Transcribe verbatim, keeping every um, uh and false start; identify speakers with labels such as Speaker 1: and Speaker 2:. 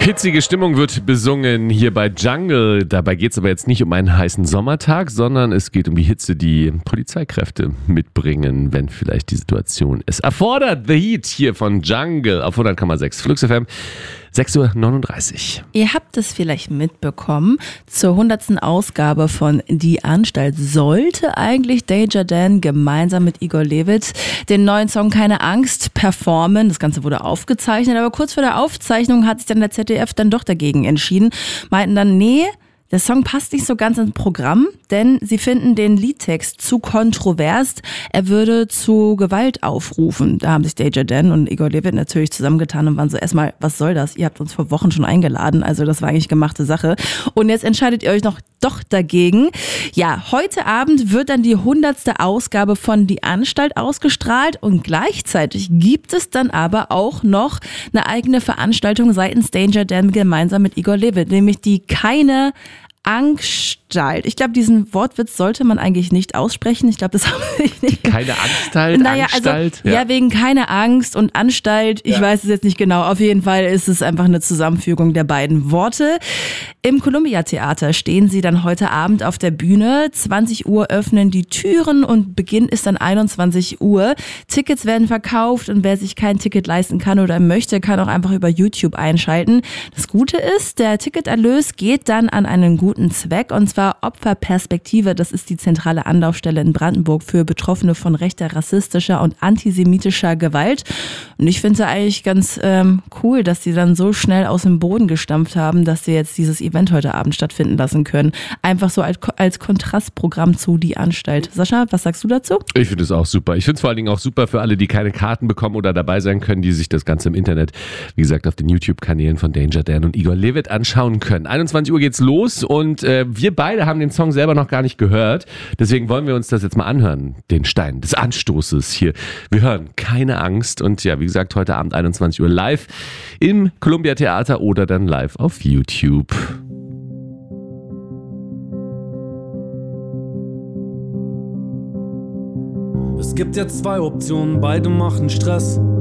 Speaker 1: Hitzige Stimmung wird besungen hier bei Jungle. Dabei geht es aber jetzt nicht um einen heißen Sommertag, sondern es geht um die Hitze, die Polizeikräfte mitbringen, wenn vielleicht die Situation es erfordert. The Heat hier von Jungle auf hundert Komma sechs Flux F M. sechs Uhr neununddreißig.
Speaker 2: Ihr habt es vielleicht mitbekommen, zur hundertsten Ausgabe von Die Anstalt sollte eigentlich Danger Dan gemeinsam mit Igor Levit den neuen Song Keine Angst performen. Das Ganze wurde aufgezeichnet, aber kurz vor der Aufzeichnung hat sich dann der Z D F dann doch dagegen entschieden. Meinten dann, nee, der Song passt nicht so ganz ins Programm, denn sie finden den Liedtext zu kontrovers. Er würde zu Gewalt aufrufen. Da haben sich Danger Dan und Igor Levit natürlich zusammengetan und waren so, erstmal, was soll das? Ihr habt uns vor Wochen schon eingeladen, also das war eigentlich gemachte Sache. Und jetzt entscheidet ihr euch noch doch dagegen. Ja, heute Abend wird dann die hundertste Ausgabe von Die Anstalt ausgestrahlt und gleichzeitig gibt es dann aber auch noch eine eigene Veranstaltung seitens Danger Dan gemeinsam mit Igor Levit, nämlich die Keine Anstalt. Ich glaube, diesen Wortwitz sollte man eigentlich nicht aussprechen. Ich glaube, das habe ich nicht.
Speaker 1: Keine Anstalt,
Speaker 2: naja,
Speaker 1: Anstalt?
Speaker 2: Also, ja. ja, wegen keine Angst und Anstalt. Ich ja. weiß es jetzt nicht genau. Auf jeden Fall ist es einfach eine Zusammenfügung der beiden Worte. Im Columbia Theater stehen sie dann heute Abend auf der Bühne. zwanzig Uhr öffnen die Türen und Beginn ist dann einundzwanzig Uhr. Tickets werden verkauft und wer sich kein Ticket leisten kann oder möchte, kann auch einfach über YouTube einschalten. Das Gute ist, der Ticketerlös geht dann an einen guten Zweck, und zwar Opferperspektive. Das ist die zentrale Anlaufstelle in Brandenburg für Betroffene von rechter, rassistischer und antisemitischer Gewalt. Und ich finde es eigentlich ganz ähm, cool, dass sie dann so schnell aus dem Boden gestampft haben, dass sie jetzt dieses Event heute Abend stattfinden lassen können. Einfach so als, als Kontrastprogramm zu Die Anstalt. Sascha, was sagst du dazu?
Speaker 1: Ich finde es auch super. Ich finde es vor allen Dingen auch super für alle, die keine Karten bekommen oder dabei sein können, die sich das Ganze im Internet, wie gesagt, auf den YouTube-Kanälen von Danger Dan und Igor Levit anschauen können. einundzwanzig Uhr geht's los und Und äh, wir beide haben den Song selber noch gar nicht gehört. Deswegen wollen wir uns das jetzt mal anhören. Den Stein des Anstoßes hier. Wir hören Keine Angst. Und ja, wie gesagt, heute Abend einundzwanzig Uhr live im Columbia Theater oder dann live auf YouTube.
Speaker 3: Es gibt jetzt zwei Optionen, beide machen Stress.